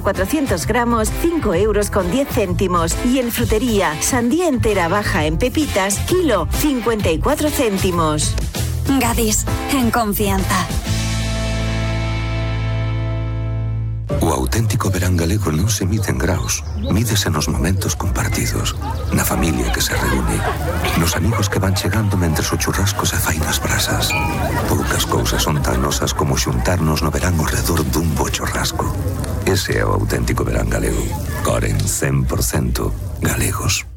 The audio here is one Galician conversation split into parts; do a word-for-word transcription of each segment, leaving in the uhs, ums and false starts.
cuatrocientos gramos, cinco euros con diez céntimos. Y en frutería, sandía entera baja en pepitas, kilo, cincuenta y cuatro céntimos. Gadis, en confianza. O auténtico verán galego non se mide en graos, mídese nos momentos compartidos, na familia que se reúne, nos amigos que van chegando mentres o churrasco se fai nas brasas. Poucas cousas son tan nosas como xuntarnos no verán ao redor dun bo churrasco. Ese é o auténtico verán galego. Coren cen por cento galegos.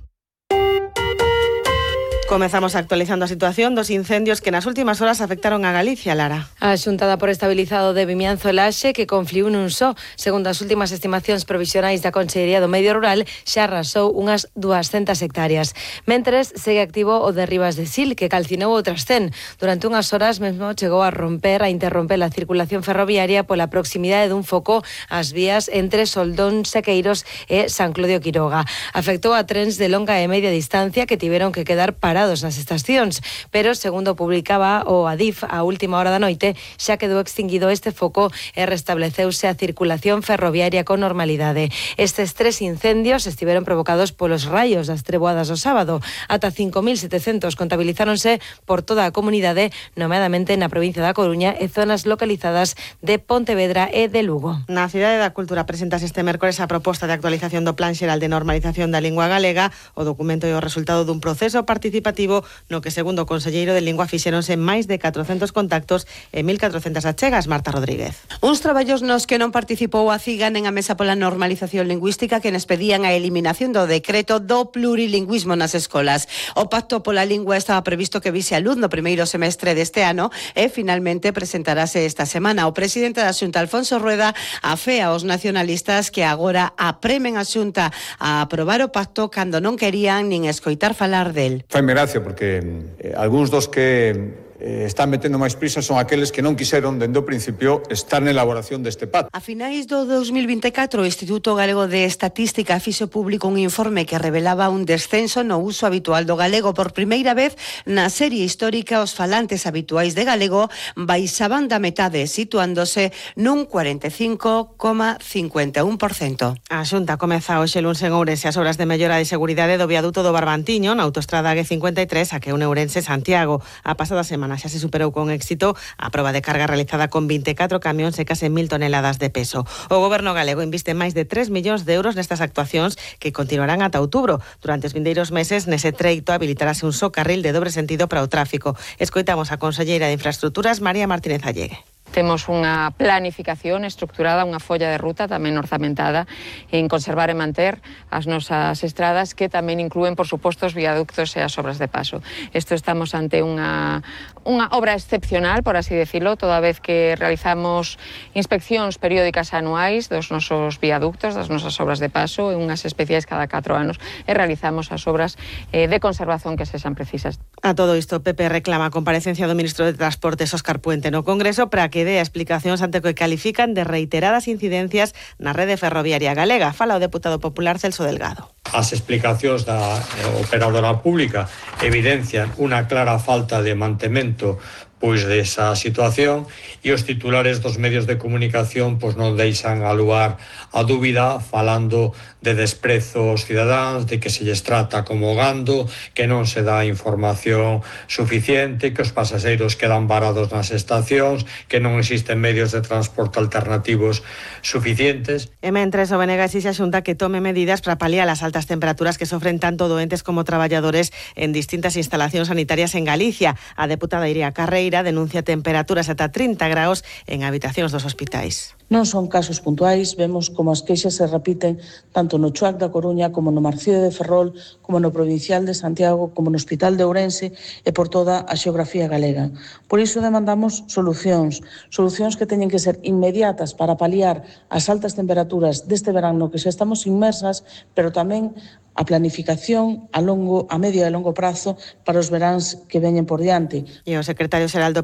Comezamos actualizando a situación dos incendios que nas últimas horas afectaron a Galicia, Lara. A Xunta por estabilizado de Vimianzo e Laxe, que confliu nun só. Segundo as últimas estimacións provisionais da Consellería do Medio Rural, xa arrasou unhas duascentas hectáreas. Mentres, segue activo o de Rivas de Sil, que calcinou outras cen. Durante unhas horas mesmo chegou a romper, a interromper a circulación ferroviaria pola proximidade dun foco ás vías entre Soldón, Sequeiros e San Clodio Quiroga. Afectou a trens de longa e media distancia que tiveron que quedar parados nas estacións, pero segundo publicaba o Adif a última hora da noite, xa quedou extinguido este foco e restableceuse a circulación ferroviaria con normalidade. Estes tres incendios estiveron provocados polos raios das treboadas do sábado. Ata cinco mil setecentos contabilizáronse por toda a comunidade, nomeadamente na provincia da Coruña e zonas localizadas de Pontevedra e de Lugo. Na Cidade da Cultura presentase este mércores a proposta de actualización do Plan Xeral de Normalización da Lingua Galega. O documento é o resultado dun proceso participativo no que, segundo o conselleiro de Lingua, fixeronse máis de catrocentos contactos e mil catrocentas achegas. Marta Rodríguez. Uns traballos nos que non participou a CIGA nen a Mesa pola Normalización Lingüística, que nos pedían a eliminación do decreto do plurilingüismo nas escolas. O Pacto pola Lingua estaba previsto que vise a luz no primeiro semestre deste ano e finalmente presentarase esta semana. O presidente da Xunta, Alfonso Rueda, afea aos nacionalistas que agora apremen a Xunta a aprobar o pacto cando non querían nin escoitar falar del. Faime gracia porque eh, algúns dos que eh, están metendo máis prisa son aqueles que non quixeron dende o principio estar na elaboración deste pacto. A finais do dos mil vinte e catro, o Instituto Galego de Estatística fixo público un informe que revelaba un descenso no uso habitual do galego. Por primeira vez na serie histórica, os falantes habituais de galego baixaban da metade, situándose nun cuarenta e cinco coma cincuenta e un por cento. A Xunta comeza hoxe luns en Ourense as obras de mellora de seguridade do viaduto do Barbantiño na autoestrada G cincuenta e tres a que une Ourense Santiago. A pasada semana xa se superou con éxito a proba de carga realizada con vinte e catro camións e case mil toneladas de peso. O goberno galego inviste máis de tres millóns de euros nestas actuacións que continuarán ata outubro. Durante os vindeiros meses, nese treito habilitarase un só carril de dobre sentido para o tráfico. Escoitamos a conselleira de Infraestructuras, María Martínez Allegue. Temos unha planificación estructurada, unha folla de ruta tamén orzamentada en conservar e manter as nosas estradas, que tamén inclúen, por suposto, os viaductos e as obras de paso. Isto estamos ante unha, unha obra excepcional, por así decirlo, toda vez que realizamos inspeccións periódicas anuais dos nosos viaductos, das nosas obras de paso, e unhas especiais cada catro anos, e realizamos as obras eh, de conservación que sexan precisas. A todo isto, P P reclama a comparecencia do ministro de Transportes, Óscar Puente, no Congreso para que dé explicacións ante o que califican de reiteradas incidencias na rede ferroviaria galega. Fala o deputado popular Celso Delgado. As explicacións da operadora pública evidencian unha clara falta de mantemento pois desa situación, e os titulares dos medios de comunicación pois non deixan a lugar a dúbida, falando de desprezo aos cidadáns, de que se lles trata como gando, que non se dá información suficiente, que os pasaxeiros quedan varados nas estacións, que non existen medios de transporte alternativos suficientes. E mentres, o B N G exixe a Xunta que tome medidas para paliar as altas temperaturas que sofren tanto doentes como traballadores en distintas instalacións sanitarias en Galicia. A deputada Iria Carreira denuncia temperaturas ata trinta graus en habitacións dos hospitais. Non son casos puntuais, vemos como as queixas se repiten tanto no Chuac da Coruña como no Marcío de Ferrol, como no Provincial de Santiago, como no Hospital de Ourense e por toda a xeografía galega. Por iso demandamos solucións, solucións que teñen que ser inmediatas para paliar as altas temperaturas deste verán no que xa estamos inmersas, pero tamén a planificación a longo, a medio e longo prazo para os veráns que veñen por diante. E o secretario xeral do